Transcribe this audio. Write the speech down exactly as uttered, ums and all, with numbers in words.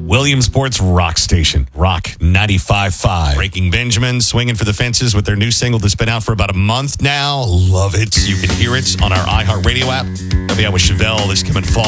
Williamsport's rock station, Rock ninety-five point five. Breaking Benjamin, swinging for the fences with their new single that's been out for about a month now. Love it. You can hear it on our iHeartRadio app. They'll be out with Chevelle this coming fall.